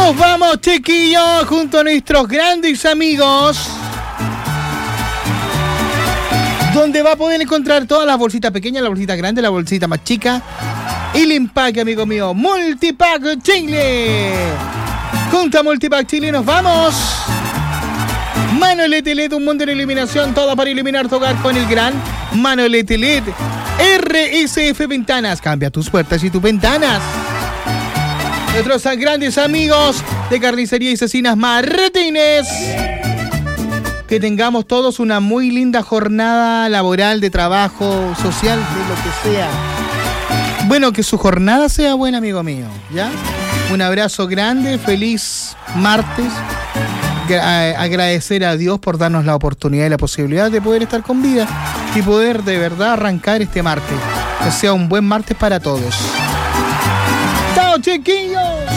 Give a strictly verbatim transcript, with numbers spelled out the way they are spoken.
Nos vamos, chiquillos, junto a nuestros grandes amigos, donde va a poder encontrar todas las bolsitas pequeñas, la bolsita grande, la bolsita más chica y el empaque, amigo mío. Multipack Chile. Junto a Multipack Chile nos vamos. Manolete L E D, un mundo de iluminación, todo para iluminar tu hogar con el gran Manolete L E D. R S F Ventanas, cambia tus puertas y tus ventanas. Nuestros grandes amigos de Carnicería y Cecinas Martínez. Que tengamos todos una muy linda jornada laboral, de trabajo, social, de lo que sea. Bueno, que su jornada sea buena, amigo mío, ¿ya? Un abrazo grande, feliz martes. Agradecer a Dios por darnos la oportunidad y la posibilidad de poder estar con vida y poder de verdad arrancar este martes. Que sea un buen martes para todos. ¡Chao, chiquillos!